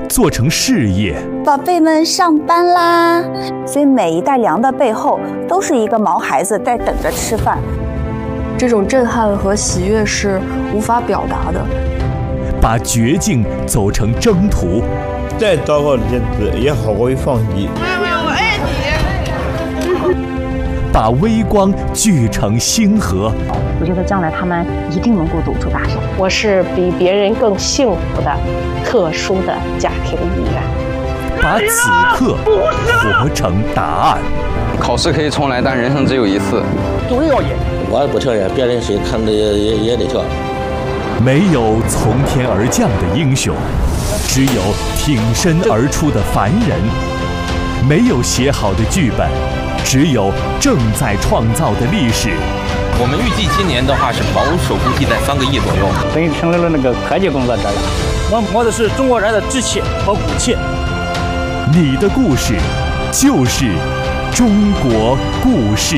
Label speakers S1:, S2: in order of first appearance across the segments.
S1: 做成事业。
S2: 宝贝们上班啦！所以每一袋粮的背后，都是一个毛孩子在等着吃饭。
S3: 这种震撼和喜悦是无法表达的。
S1: 把绝境走成征途，
S4: 再糟糕的日子也好过于放弃。
S5: 我爱你。
S1: 把微光聚成星河。
S6: 我觉得将来他们一定能够走出大山。
S7: 我是比别人更幸福的特殊的家庭一员。
S1: 把此刻活成答案。
S8: 考试可以重来，但人生只有一次。
S9: 都要演。
S10: 我也不承认，别人谁看着也得跳。
S1: 没有从天而降的英雄，只有挺身而出的凡人；没有写好的剧本，只有正在创造的历史。
S11: 我们预计今年的话是保守估计在3个亿左右，
S9: 等于成为了那个科技工作者了。我摸的是中国人的志气和骨气。
S1: 你的故事就是中国故事。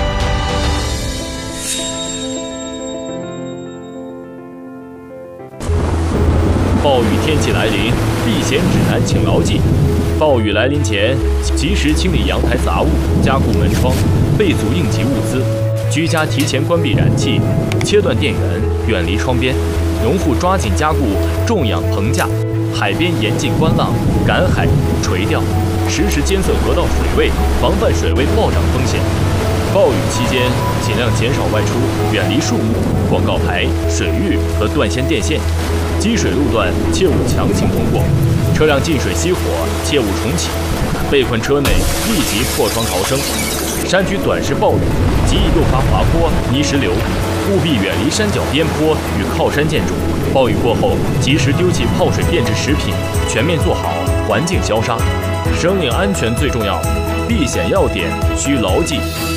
S12: 暴雨天气来临，避险指南请牢记：暴雨来临前，及时清理阳台杂物，加固门窗，备足应急物资。居家提前关闭燃气，切断电源，远离窗边。农户抓紧加固种养棚架，海边严禁观浪，赶海垂钓，实时监测河道水位，防范水位暴涨风险。暴雨期间，尽量减少外出，远离树木、广告牌、水域和断线电线。积水路段切勿强行通过，车辆进水熄火切勿重启。被困车内立即破窗逃生。山区短时暴雨极易诱发滑坡、泥石流，务必远离山脚边坡与靠山建筑。暴雨过后，及时丢弃泡水变质食品，全面做好环境消杀。生命安全最重要，避险要点需牢记。